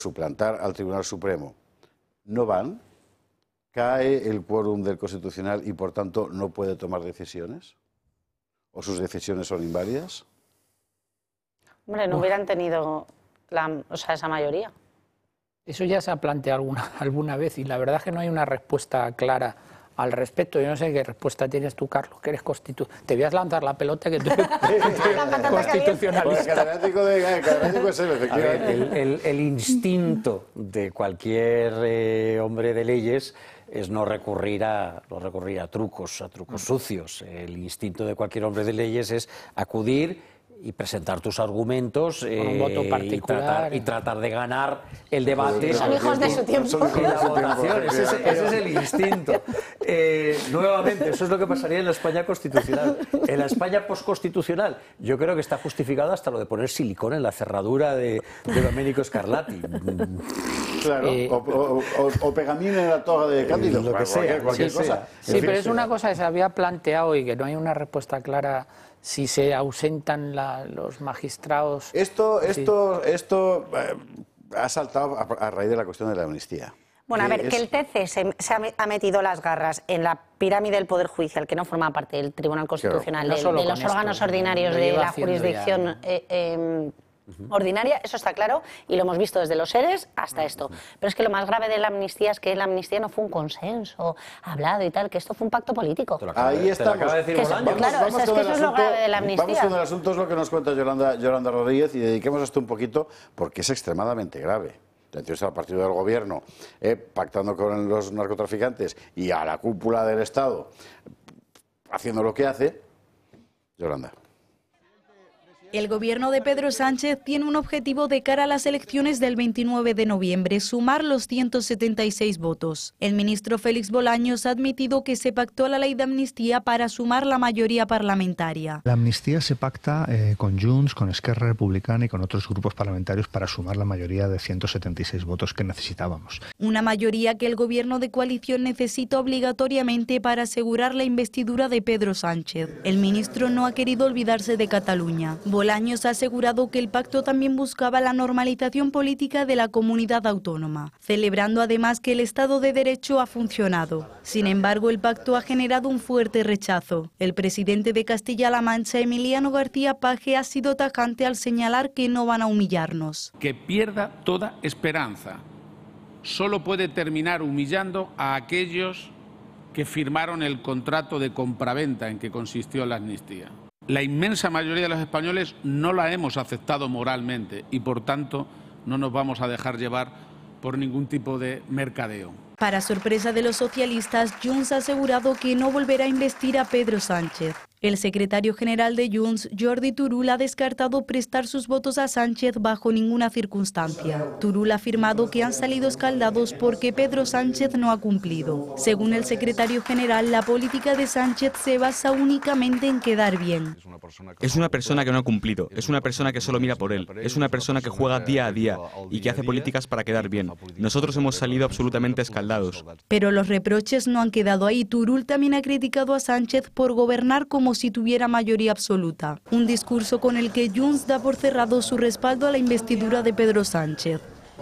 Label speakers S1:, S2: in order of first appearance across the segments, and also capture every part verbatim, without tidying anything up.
S1: suplantar al Tribunal Supremo no van, cae el quórum del Constitucional y por tanto no puede tomar decisiones, o sus decisiones son inválidas.
S2: Hombre, no hubieran tenido la, o sea, esa mayoría.
S3: Eso ya se ha planteado alguna, alguna vez y la verdad es que no hay una respuesta clara al respecto. Yo no sé qué respuesta tienes tú, Carlos, que eres constitu... Te voy a lanzar la pelota que tú eres constitucionalista.
S4: El, el, el instinto de cualquier eh, hombre de leyes es no recurrir a, no recurrir a trucos, a trucos sucios. El instinto de cualquier hombre de leyes es acudir y presentar tus argumentos eh,
S3: un voto particular,
S4: y, tratar, y tratar de ganar el debate.
S2: Son hijos de su tiempo.
S4: Y la votación, ese, es, ese es el instinto. Eh, nuevamente, eso es lo que pasaría en la España constitucional. En la España postconstitucional, yo creo que está justificado hasta lo de poner silicón en la cerradura de, de Domenico Scarlatti.
S1: Claro, eh, o, o, o, o pegamina en la toga de Cándido,
S4: lo que sea,
S1: cualquier, cualquier
S3: sí,
S1: cosa.
S3: Sea. Sí, pero es una cosa que se había planteado y que no hay una respuesta clara. Si se ausentan la, los magistrados...
S1: Esto, esto, sí. esto eh, ha saltado a, a raíz de la cuestión de la amnistía.
S2: Bueno, a ver,
S1: es...
S2: que el T C se, se ha metido las garras en la pirámide del Poder Judicial, que no forma parte del Tribunal Constitucional, claro. no de, de los órganos esto, ordinarios de la jurisdicción eh, eh, uh-huh. ordinaria, eso está claro, y lo hemos visto desde los seres hasta esto. Uh-huh. Pero es que lo más grave de la amnistía es que la amnistía no fue un consenso hablado y tal, que esto fue un pacto político.
S1: Ahí estamos.
S4: Acaba de decir
S2: que
S4: Bolaños.
S2: Claro,
S1: vamos, vamos
S2: o sea, es que eso es lo grave de la amnistía.
S1: Vamos con el asunto, es lo que nos cuenta Yolanda, Yolanda Rodríguez, y dediquemos esto un poquito, porque es extremadamente grave. Entonces al partido del gobierno eh, pactando con los narcotraficantes y a la cúpula del Estado haciendo lo que hace. Yolanda.
S5: El gobierno de Pedro Sánchez tiene un objetivo de cara a las elecciones del veintinueve de noviembre, sumar los ciento setenta y seis votos. El ministro Félix Bolaños ha admitido que se pactó la ley de amnistía para sumar la mayoría parlamentaria.
S6: La amnistía se pacta eh, con Junts, con Esquerra Republicana y con otros grupos parlamentarios para sumar la mayoría de ciento setenta y seis votos que necesitábamos.
S5: Una mayoría que el gobierno de coalición necesita obligatoriamente para asegurar la investidura de Pedro Sánchez. El ministro no ha querido olvidarse de Cataluña. Bolaños ha asegurado que el pacto también buscaba la normalización política de la comunidad autónoma, celebrando además que el Estado de Derecho ha funcionado. Sin embargo, el pacto ha generado un fuerte rechazo. El presidente de Castilla-La Mancha, Emiliano García Paje, ha sido tajante al señalar que no van a humillarnos.
S7: Que pierda toda esperanza. Solo puede terminar humillando a aquellos que firmaron el contrato de compraventa en que consistió la amnistía. La inmensa mayoría de los españoles no la hemos aceptado moralmente y, por tanto, no nos vamos a dejar llevar por ningún tipo de mercadeo.
S5: Para sorpresa de los socialistas, Junts ha asegurado que no volverá a investir a Pedro Sánchez. El secretario general de Junts, Jordi Turull, ha descartado prestar sus votos a Sánchez bajo ninguna circunstancia. Turull ha afirmado que han salido escaldados porque Pedro Sánchez no ha cumplido. Según el secretario general, la política de Sánchez se basa únicamente en quedar bien.
S8: Es una persona que no ha cumplido, es una persona que solo mira por él, es una persona que juega día a día y que hace políticas para quedar bien. Nosotros hemos salido absolutamente escaldados.
S5: Pero los reproches no han quedado ahí. Turull también ha criticado a Sánchez por gobernar como si tuviera mayoría absoluta. Un discurso con el que Junts da por cerrado su respaldo a la investidura de Pedro Sánchez.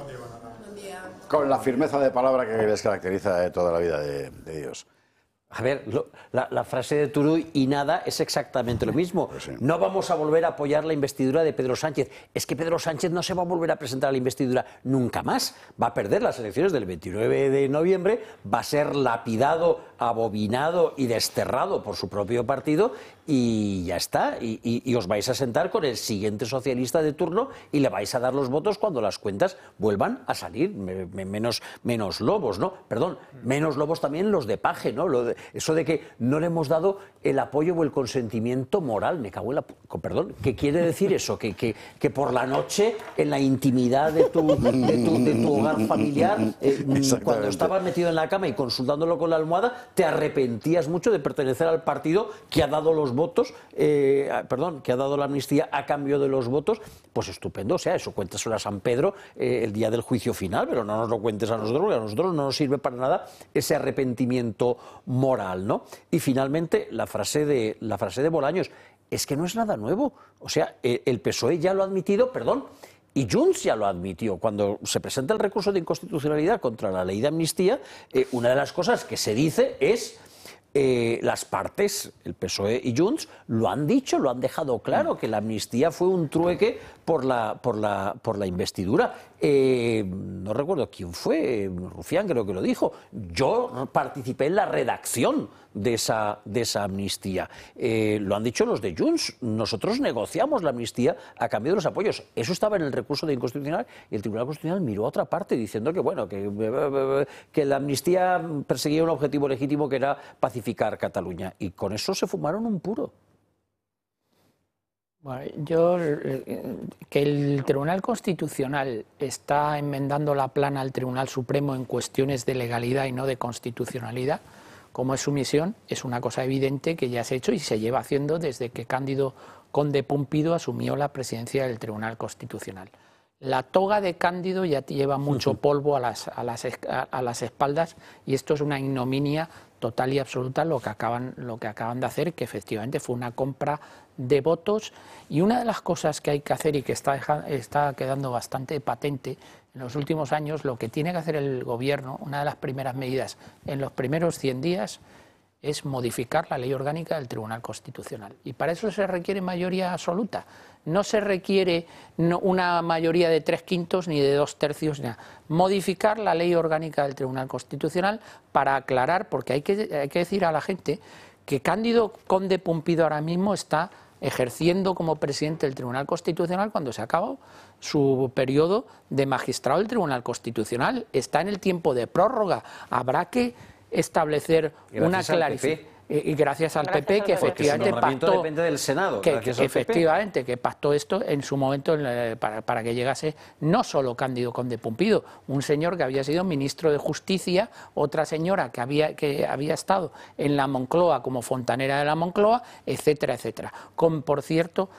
S1: Con la firmeza de palabra que les caracteriza de toda la vida de, de Dios.
S4: A ver, lo, la, la frase de Turull y nada es exactamente lo mismo.
S1: Pues sí.
S4: No vamos a volver a apoyar la investidura de Pedro Sánchez. Es que Pedro Sánchez no se va a volver a presentar a la investidura nunca más. Va a perder las elecciones del veintinueve de noviembre, va a ser lapidado, abominado y desterrado por su propio partido y ya está. Y, y, y os vais a sentar con el siguiente socialista de turno y le vais a dar los votos cuando las cuentas vuelvan a salir. Me, me, menos, menos lobos, ¿no? Perdón, menos lobos también los de Paje, ¿no? Lo de, eso de que no le hemos dado el apoyo o el consentimiento moral, me cago en la... Perdón, ¿qué quiere decir eso? Que, que, que por la noche, en la intimidad de tu, de tu, de tu hogar familiar, eh, cuando estabas metido en la cama y consultándolo con la almohada, te arrepentías mucho de pertenecer al partido que ha dado los votos, eh, perdón, que ha dado la amnistía a cambio de los votos. Pues estupendo, o sea, eso cuéntaselo a San Pedro eh, el día del juicio final, pero no nos lo cuentes a nosotros, porque a nosotros no nos sirve para nada ese arrepentimiento moral, ¿no? Y finalmente la frase de la frase de Bolaños es que no es nada nuevo, o sea, el P S O E ya lo ha admitido, perdón, Y Junts ya lo admitió. Cuando se presenta el recurso de inconstitucionalidad contra la ley de amnistía, eh, una de las cosas que se dice es... Eh, las partes, el P S O E y Junts, lo han dicho, lo han dejado claro, que la amnistía fue un trueque por la, por la, por la investidura. Eh, no recuerdo quién fue, Rufián creo que lo dijo. Yo participé en la redacción de esa, de esa amnistía. Eh, lo han dicho los de Junts. Nosotros negociamos la amnistía a cambio de los apoyos. Eso estaba en el recurso de inconstitucional y el Tribunal Constitucional miró a otra parte diciendo que, bueno, que, que la amnistía perseguía un objetivo legítimo que era pacificar Cataluña. Y con eso se fumaron un puro.
S3: Bueno, yo, que el Tribunal Constitucional está enmendando la plana al Tribunal Supremo en cuestiones de legalidad y no de constitucionalidad, como es su misión, es una cosa evidente que ya se ha hecho y se lleva haciendo desde que Cándido Conde Pumpido asumió la presidencia del Tribunal Constitucional. La toga de Cándido ya lleva mucho polvo a las, a las, a las espaldas y esto es una ignominia total y absoluta lo que acaban, lo que acaban de hacer, que efectivamente fue una compra de votos. Y una de las cosas que hay que hacer y que está, está quedando bastante patente en los últimos años, lo que tiene que hacer el Gobierno, una de las primeras medidas en los primeros cien días, es modificar la ley orgánica del Tribunal Constitucional. Y para eso se requiere mayoría absoluta. No se requiere una mayoría de tres quintos ni de dos tercios. Ni nada. Modificar la ley orgánica del Tribunal Constitucional para aclarar, porque hay que, hay que decir a la gente que Cándido Conde Pumpido ahora mismo está ejerciendo como presidente del Tribunal Constitucional cuando se acabó su periodo de magistrado del Tribunal Constitucional. Está en el tiempo de prórroga. Habrá que establecer una clarificación. Y gracias al
S4: gracias
S3: P P,
S4: al
S3: que efectivamente pactó,
S4: depende del Senado,
S3: que, que efectivamente, que pactó esto en su momento para, para que llegase no solo Cándido Conde Pumpido, un señor que había sido ministro de Justicia, otra señora que había, que había estado en la Moncloa como fontanera de la Moncloa, etcétera, etcétera. Con, por cierto,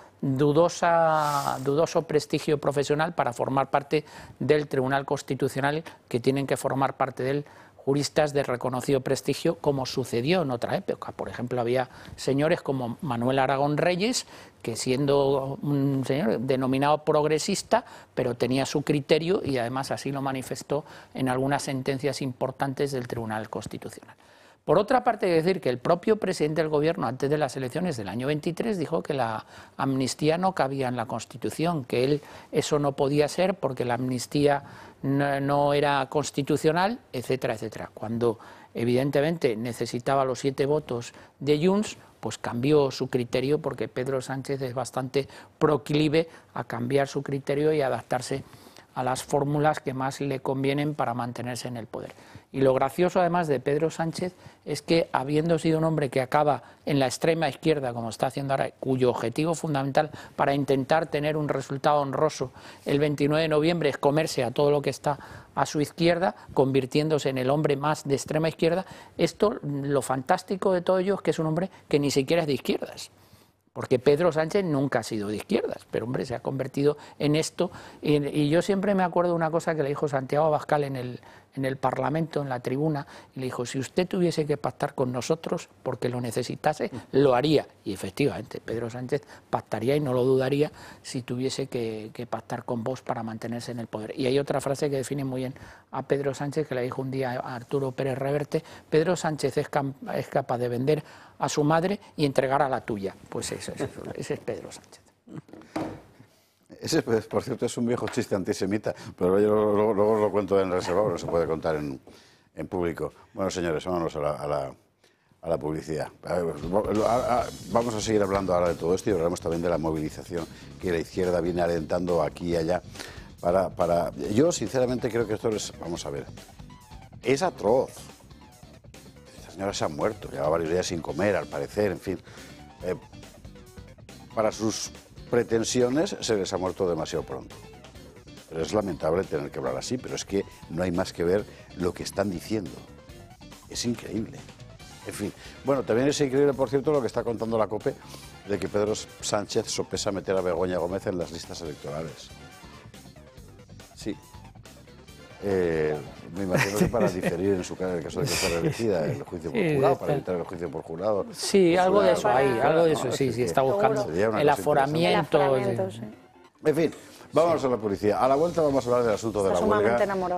S3: dudosa, dudoso prestigio profesional para formar parte del Tribunal Constitucional, que tienen que formar parte de él juristas de reconocido prestigio, como sucedió en otra época. Por ejemplo, había señores como Manuel Aragón Reyes, que siendo un señor denominado progresista, pero tenía su criterio y además así lo manifestó en algunas sentencias importantes del Tribunal Constitucional. Por otra parte, hay que decir que el propio presidente del Gobierno, antes de las elecciones del año veintitrés, dijo que la amnistía no cabía en la Constitución, que él eso no podía ser porque la amnistía no, no era constitucional, etcétera, etcétera. Cuando evidentemente necesitaba los siete votos de Junts, pues cambió su criterio porque Pedro Sánchez es bastante proclive a cambiar su criterio y adaptarse a las fórmulas que más le convienen para mantenerse en el poder. Y lo gracioso además de Pedro Sánchez es que, habiendo sido un hombre que acaba en la extrema izquierda, como está haciendo ahora, cuyo objetivo fundamental para intentar tener un resultado honroso el veintinueve de noviembre es comerse a todo lo que está a su izquierda, convirtiéndose en el hombre más de extrema izquierda, esto, lo fantástico de todo ello es que es un hombre que ni siquiera es de izquierdas. Porque Pedro Sánchez nunca ha sido de izquierdas, pero hombre, se ha convertido en esto. Y, y yo siempre me acuerdo de una cosa que le dijo Santiago Abascal en el, en el Parlamento, en la tribuna, y le dijo, si usted tuviese que pactar con nosotros porque lo necesitase, lo haría. Y efectivamente, Pedro Sánchez pactaría y no lo dudaría si tuviese que, que pactar con vos para mantenerse en el poder. Y hay otra frase que define muy bien a Pedro Sánchez, que le dijo un día a Arturo Pérez Reverte: Pedro Sánchez es, es capaz de vender a su madre y entregar a la tuya. Pues eso, eso, eso ese es Pedro Sánchez.
S1: Ese, por cierto, es un viejo chiste antisemita, pero yo luego, luego lo cuento en reservado, no se puede contar en, en público. Bueno, señores, vámonos a la, a la, a la publicidad. A ver, a, a, vamos a seguir hablando ahora de todo esto y hablaremos también de la movilización que la izquierda viene alentando aquí y allá. Para, para... Yo, sinceramente, creo que esto es... Vamos a ver. Es atroz. Esta señora se ha muerto, lleva varios días sin comer, al parecer, en fin. Eh, para sus pretensiones se les ha muerto demasiado pronto. Pero es lamentable tener que hablar así, pero es que no hay más que ver lo que están diciendo. Es increíble. En fin, bueno, también es increíble, por cierto, lo que está contando la COPE, de que Pedro Sánchez sopesa meter a Begoña Gómez en las listas electorales. Sí. Eh, me imagino que para diferir en su en el caso de que sea reelegida el juicio por
S3: Sí,
S1: jurado,
S3: está.
S1: para evitar el juicio por jurado.
S3: Sí, algo de eso
S2: Para-
S3: hay, algo de eso, sí, sí, está buscando
S1: Sería una
S3: el
S1: cosa
S3: aforamiento.
S2: El aforamiento,
S3: sí.
S2: sí.
S1: En fin, Vamos a la policía. A la vuelta vamos a hablar del asunto de la huelga